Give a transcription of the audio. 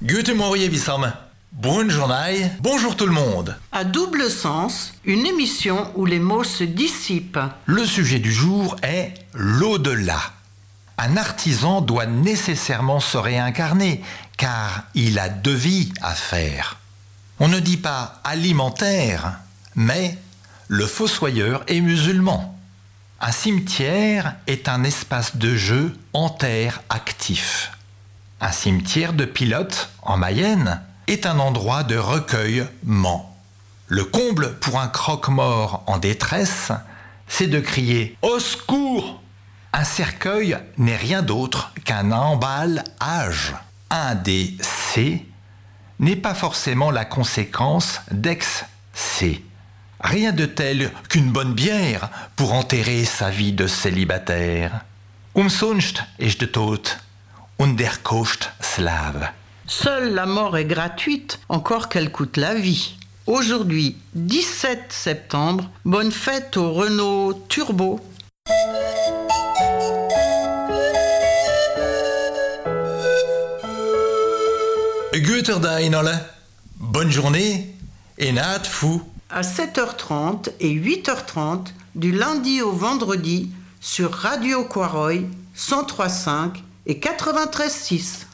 Guten Morgen, Wissam. Bonne journée. Bonjour tout le monde. À double sens, une émission où les mots se dissipent. Le sujet du jour est l'au-delà. Un artisan doit nécessairement se réincarner, car il a 2 vies à faire. On ne dit pas alimentaire, mais le fossoyeur est musulman. Un cimetière est un espace de jeu en terre actif. Un cimetière de Pilote, en Mayenne, est un endroit de recueillement. Le comble pour un croque-mort en détresse, c'est de crier « Au secours !» Un cercueil n'est rien d'autre qu'un emballage. Un des C n'est pas forcément la conséquence d'ex-C. Rien de tel qu'une bonne bière pour enterrer sa vie de célibataire. Umsonst ist de Tod und der Kost slave. Seule la mort est gratuite, encore qu'elle coûte la vie. Aujourd'hui, 17 septembre, bonne fête au Renault Turbo. Guter Dag alle. Bonne journée et naat fou. À 7h30 et 8h30, du lundi au vendredi, sur Radio Quaroy, 103.5 et 93.6.